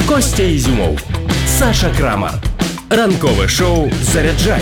Костя Ізюмов, Саша Крамар. Ранкове шоу «Заряджай»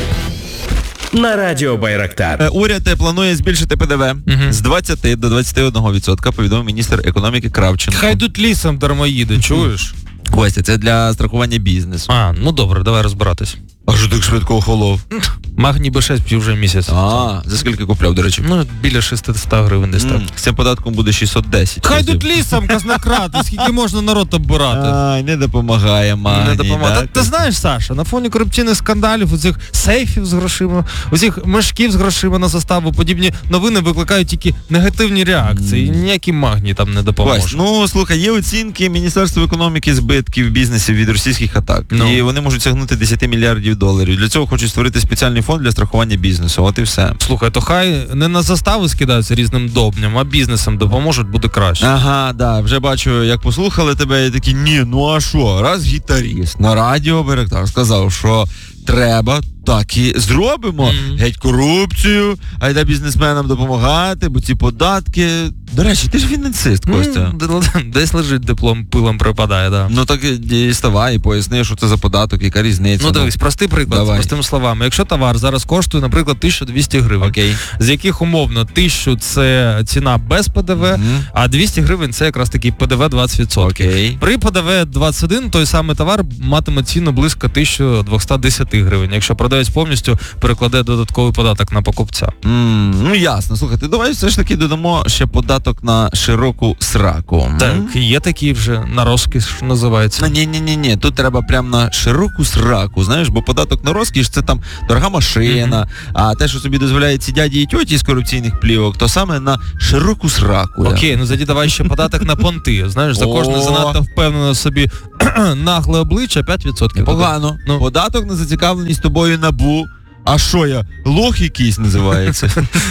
на Радіо Байрактар. Уряд планує збільшити ПДВ з 20 до 21%, повідомив міністр економіки Кравченко. Хай йдуть лісом дармоїди, чуєш? Костя, це для страхування бізнесу. Ну добре, давай розбиратись. А що так швидко охолов? Магній Б6 п'ю вже місяць. За скільки купляв, до речі? Біля 600 гривень десь так. З цим податком буде 610. Хай йдуть лісом, казнократи, скільки можна народ оббирати. Не допомагає Магній. Не допомагає. Ти знаєш, Саша, на фоні корупційних скандалів, оцих сейфів з грошима, оцих мешків з грошима на заставу, подібні новини викликають тільки негативні реакції. І ніякий Магній там не допоможе. Ось, слухай, є оцінки Міністерства економіки збитків бізнесів від російських атак. І вони можуть сягнути 10 мільярдів доларів. Для цього хочуть створити спеціальний фонд для страхування бізнесу. От і все. Слухай, то хай не на застави скидаються різним добням, а бізнесам допоможуть, буде краще. Вже бачу, як послухали тебе і такі, а що, раз гітаріст на Радіо Байрактар сказав, що треба, так і зробимо. Геть корупцію, айда бізнесменам допомагати, бо ці податки... До речі, ти ж фінансист, Костя. Десь лежить диплом, пилом припадає, да. Так діставай і поясни, що це за податок, яка різниця. Дивись, простий приклад, з простими словами. Якщо товар зараз коштує, наприклад, 1200 гривень, з яких умовно 1000 це ціна без ПДВ, а 200 гривень це якраз такий ПДВ 20%. При ПДВ 21 той самий товар матиме ціну близько 1210 гривень, якщо продавець повністю перекладе додатковий податок на покупця. Ясно. Слухайте, давай все ж таки додамо ще податок на широку сраку. Так, є такі вже на розкіш, називається. Ні, тут треба прям на широку сраку, знаєш, бо податок на розкіш це там дорога машина, а те, що собі дозволяють ці дяді і тьоті з корупційних плівок, то саме на широку сраку. Окей, тоді давай ще податок на понти, знаєш, за кожне занадто впевнене собі нагле обличчя 5%. Погано. Податок на зацікавленість тобою НАБУ. А що я? Лох якийсь називається.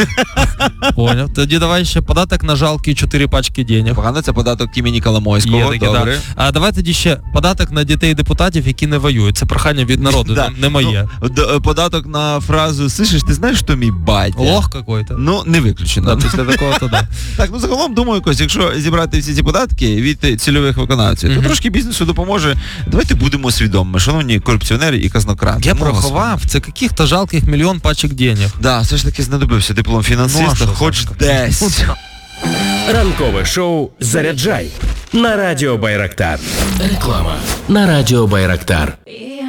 Поняв. Тоді давай ще податок на жалкі 4 пачки денег. Погано, це податок імені Коломойського. Є такі, добре. А давай тоді ще податок на дітей депутатів, які не воюють. Це прохання від народу, не моє. Податок на фразу «Слышиш, ти знаєш, що мій батя?» Лох какой-то. Не виключено. Після такого то да. Так, загалом, думаю, Кость, якщо зібрати всі ці податки від цільових виконавців, то трошки бізнесу допоможе. Давайте будемо свідомими, шановні корупціонери і казнократи. Я порахував, це яких-то жалких мільйон пачок денег. Все ж таки знадобився диплом фінансиста, хоч десь. Ранкове шоу «Заряджай» на Радіо Байрактар. Реклама на Радіо Байрактар.